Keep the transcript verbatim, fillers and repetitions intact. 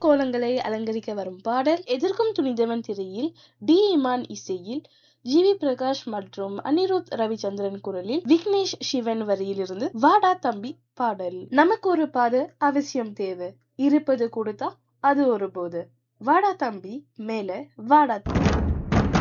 கோலங்களை அலங்கரிக்க வரும் பாடல் எதிர்க்கும் துணிந்தவன் திரையில் டி இமான் இசையில் ஜி வி பிரகாஷ் மற்றும் அனிருத் ரவிச்சந்திரன் குரலில் விக்னேஷ் சிவன் வரியிலிருந்து வாடா தம்பி பாடல். நமக்கு ஒரு பாது அவசியம் தேவை, இருப்பது கொடுத்தா அது ஒரு போது. வாடா தம்பி மேல வாடா தம்பி.